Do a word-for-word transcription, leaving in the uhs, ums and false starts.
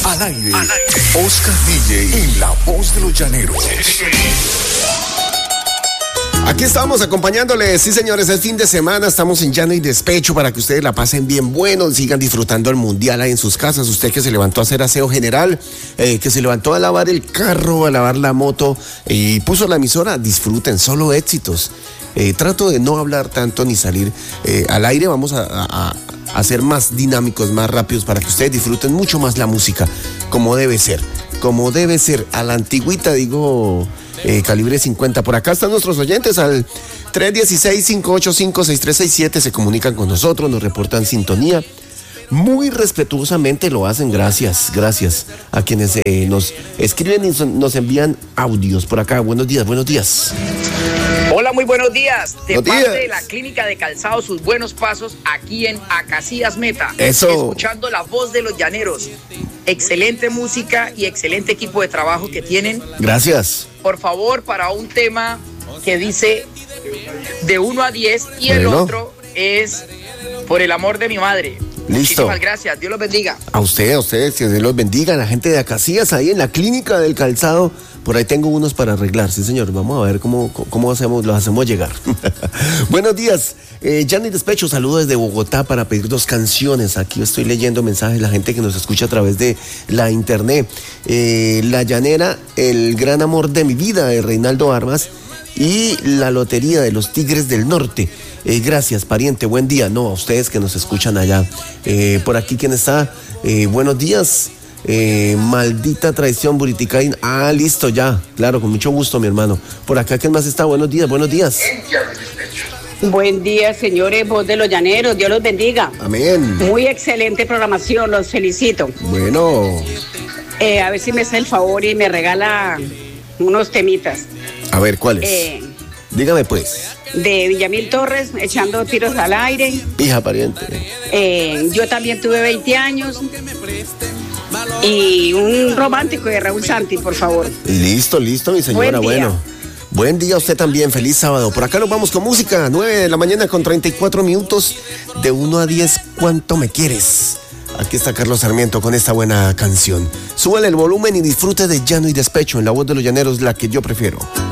Al aire, Al aire. Oscar D J en La Voz de los Llaneros. Aquí estamos acompañándoles, sí señores, es fin de semana, estamos en Llano y Despecho para que ustedes la pasen bien bueno, sigan disfrutando el mundial ahí en sus casas. Usted que se levantó a hacer aseo general, eh, que se levantó a lavar el carro, a lavar la moto y puso la emisora, disfruten, solo éxitos. Eh, trato de no hablar tanto ni salir eh, al aire, vamos a, a, a ser más dinámicos, más rápidos para que ustedes disfruten mucho más la música, como debe ser, como debe ser, a la antigüita digo... Eh, calibre cincuenta. Por acá están nuestros oyentes al tres uno seis, cinco ocho cinco, seis tres seis siete. Se comunican con nosotros, nos reportan sintonía. Muy respetuosamente lo hacen. Gracias, gracias a quienes eh, nos escriben y son, nos envían audios por acá. Buenos días, buenos días. Hola, muy buenos días. De buenos parte días. de la Clínica de Calzado, sus buenos pasos aquí en Acacias Meta. Eso. Escuchando La Voz de los Llaneros. Excelente música y excelente equipo de trabajo que tienen. Gracias. Por favor, para un tema que dice de uno a diez y el Bueno. otro es Por el amor de mi madre. Listo. Muchísimas gracias. Dios los bendiga. A ustedes, a ustedes, que Dios los bendiga, a la gente de Acacias, ahí en la Clínica del Calzado. Por ahí tengo unos para arreglar, sí señor. Vamos a ver cómo, cómo hacemos, los hacemos llegar. Buenos días, eh, Llano y Despecho, saludo desde Bogotá para pedir dos canciones. Aquí estoy leyendo mensajes de la gente que nos escucha a través de la internet. Eh, La Llanera, El Gran Amor de mi Vida, de Reinaldo Armas, y La Lotería de los Tigres del Norte. Eh, gracias, pariente, buen día. No, a ustedes que nos escuchan allá. Eh, por aquí, ¿quién está? Eh, buenos días. Eh, maldita traición, Buriticaín. Ah, listo, ya. Claro, con mucho gusto, mi hermano. Por acá, ¿quién más está? Buenos días, buenos días. Buen día, señores, Voz de los Llaneros. Dios los bendiga. Amén. Muy excelente programación, los felicito. Bueno. Eh, a ver si me hace el favor y me regala unos temitas. A ver, ¿cuáles? Eh, Dígame, pues. de Villamil Torres, echando tiros al aire. Hija, pariente. Eh, yo también tuve veinte años. Y un romántico de Raúl Santi, por favor. Listo, listo, mi señora. Buen día. Bueno. Buen día a usted también, feliz sábado. Por acá nos vamos con música, nueve de la mañana con treinta y cuatro minutos, de uno a diez, ¿cuánto me quieres? Aquí está Carlos Sarmiento con esta buena canción. Súbale el volumen y disfrute de Llano y Despecho en La Voz de los Llaneros, la que yo prefiero.